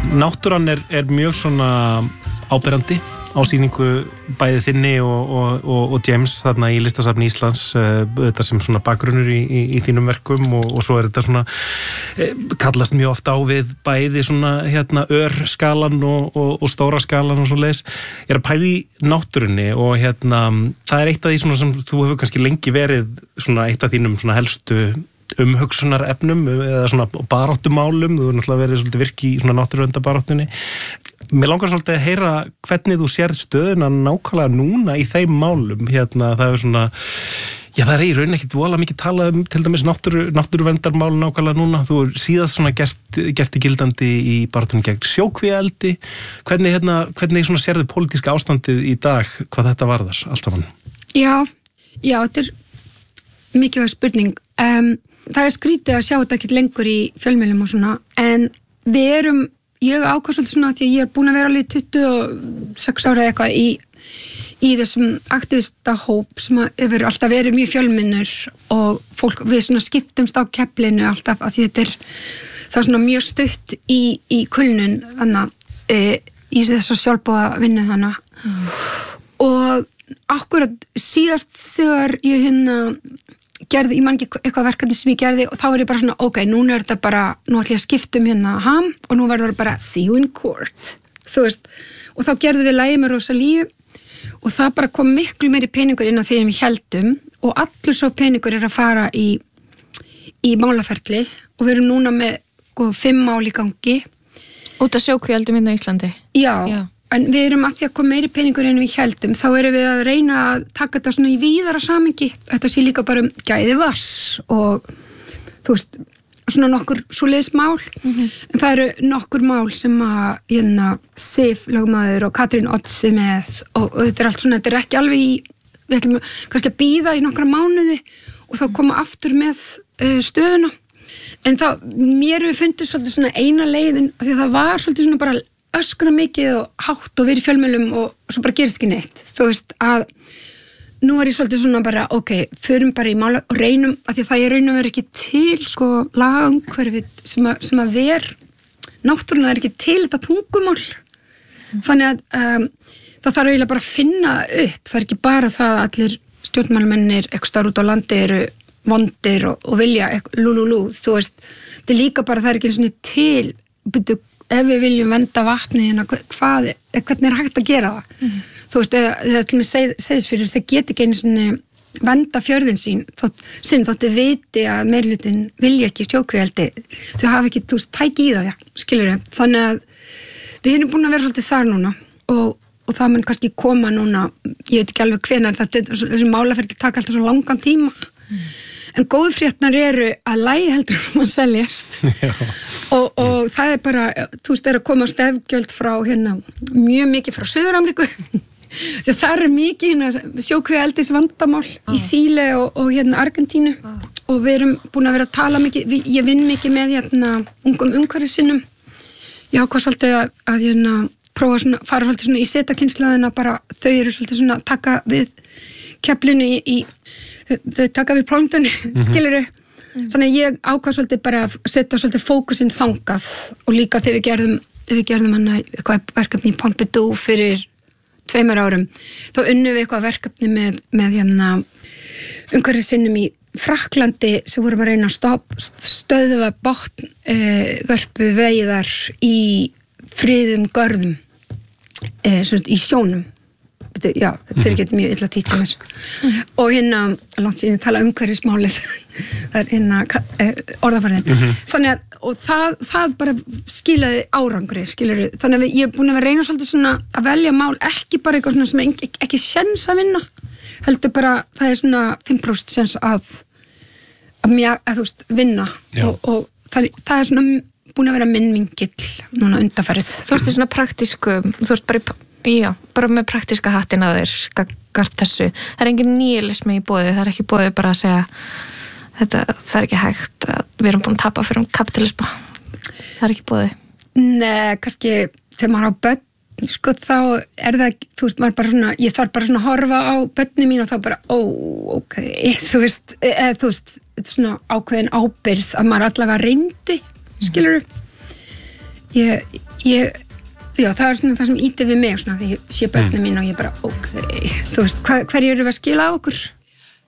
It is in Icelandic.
náttúran mjög svona áberandi á sýningu bæði þinni og James þarna í listasafni Íslands, þetta sem svona bakgrunnur í þínum verkum og svo þetta svona kallast mjög oft á við bæði svona örskalan og stóra skalan og svoleiðis. Ég að pæla í náttúrunni og það eitt af því svona sem þú hefur kannski lengi verið svona eitt af þínum svona helstu umhugsunar efnum eða svona baráttumálum, þú hefur náttúrulega verið svolítið virk í svona náttúruverndarbaráttunni. Mér langar svolítið að heyra hvernig þú sérð stöðuna nákvæmlega núna í þeim málum, það er svona, það er í raun ekkert voðalega mikið talað til dæmis náttúruverndarmál nákvæmlega núna, þú er síðast svona gert gildandi í baráttunni gegn sjókvíaeldi, hvernig svona sérðu pólitíska ástandið í dag, hvað þetta varðar, allt saman? Já, þetta er mikilvæg spurning. Það er skrítið að sjá þetta ekkert lengur í fjölmiðlum og svona, en ég ákvað svolítið svona því að ég er búin að vera alveg 26 ára eitthvað í þessum aktivistahóp sem hefur alltaf verið mjög fjölmennur og fólk, við svona skiptumst á keflinu alltaf að því það er svona mjög stutt í kulnun þannig í þess að sjálfbúa vinnu þannig og akkurat síðast þegar ég gerði, ég man ekki eitthvað verkefni sem ég gerði og þá var ég bara svona, ok, núna er þetta bara, nú ætlum ég að skipta hérna ham og nú verður það bara see you in court, þú veist, og þá gerðum við lagið með Rosalíu og það bara kom miklu meiri peningur inn á því en við heldum og allur svo peningur er að fara í málaferli og við erum núna með 5 mál í gangi. Út af sjókvíaeldum hérna á Íslandi? Já. En við erum að því að koma meiri peningur en við heldum, þá erum við að reyna að taka þetta svona í víðara samengi. Þetta sé líka bara gæði vatns og þú veist, svona nokkur svoleiðis mál. En það eru nokkur mál sem að Sif lögmaður og Katrín Odds með og þetta er allt svona, þetta er ekki alveg við ætlum kannski að bíða í nokkra mánuði og þá koma aftur með stöðuna. En mér hefur fundið svolítið svona eina leiðin, af því að það var svolítið svona bara öskra mikið og hátt og verið í fjölmiðlum og svo bara gerist ekki neitt. Þú veist að nú er ég svolítið svona bara, ok, förum bara í mála og reynum, af því að það er raun og verið ekki til lagaumhverfið sem að náttúrulega er ekki til þetta tungumál. Þannig að það þarf eiginlega bara að finna upp, það er ekki bara það að allir stjórnmálamennir eitthvað staðar út á landi eru vondir og vilja lúlúlú, þú veist, þetta er líka bara það er ekki eins og til, byrju, ef við viljum venda vatni hvernig er hægt að gera það? Þú veist, eða til mig Seyðisfjörður, þeir geti ekki einu svona venda fjörðin þóttu viti að meirihlutin vilja ekki sjókvíaeldi, þau hafa ekki, þú veist, tæki í það, skilurðu, þannig að við erum búin að vera svolítið þar núna og það mun kannski koma núna, ég veit ekki alveg hvenær þessi málaferli taka alltaf svo langan tíma, en góðu fréttnar eru að lagi heldur að seljast og það er bara, þú veist, að koma stefgjöld frá mjög mikið frá Suður-Ameríku því að það er mikið sjókvíaeldis vandamál í Síle og Argentínu og við erum búin að vera að tala mikið, ég vinn mikið með ungum umhverfissinnum, ég ákvað svolítið að prófa svona, fara svolítið svona í setakynslaðina bara, þau eru svolítið svona að taka við keflinu þau taka við plántunni, skilurðu. Þannig að ég ákvað svolítið bara að setja svolítið fókusinn þangað og líka þegar við gerðum eitthvað verkefni í Pompidou fyrir 2 árum, þá unnum við eitthvað verkefni með umhverfissinnum í Frakklandi sem vorum að reyna að stöðva botnvörpu veiðar í friðum görðum, í sjónum. Já, þeir geta mjög illa títt mér og langt síðan tala umhverfismálið það er orðafarðin þannig að og það bara skilaði árangri þannig að ég er búin að vera reyna svolítið svona að velja mál ekki bara eitthvað svona sem ekki séns að vinna heldur bara það er svona 5% séns að þú veist vinna og það er svona búin að vera minn vingill núna undanfarið. Þú veist svona praktísku, þú veist bara með praktíska hattin að þér gart þessu. Það er engin níhilismi í boði, það er ekki boði bara að segja það er ekki hægt að við erum búin að tapa fyrir kapitalisma. Það er ekki boði. Nei, kannski þegar maður á börn, þá er það, þú veist, maður bara svona, ég þarf bara svona að horfa á börnin mín og þá bara, ok, þú veist, þetta er svona ákveðin ábyrgð að maður allavega reyndi, skilurðu. Já, það svona það sem íti við mig svona því ég sé börnum mín og ég bara, ok, þú veist, hverju eru við að skila á okkur?